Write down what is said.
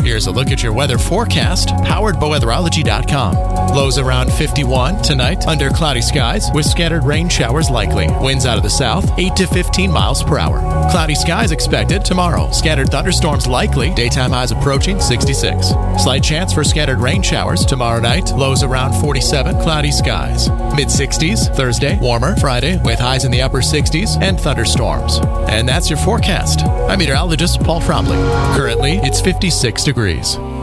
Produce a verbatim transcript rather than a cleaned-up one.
Here's a look at your weather forecast, powered by weatherology dot com. Lows around fifty-one tonight, under cloudy skies with scattered rain showers likely. Winds out of the south, eight to fifteen miles per hour. Cloudy skies expected tomorrow. Scattered thunderstorms likely. Daytime highs approaching sixty-six. Slight chance for scattered rain showers tomorrow night. Lows around forty-seven, cloudy skies. mid sixties Thursday, warmer Friday with highs in the upper sixties and thunderstorms. And that's your forecast. I'm meteorologist Paul Fromley. Currently, it's fifty-six degrees.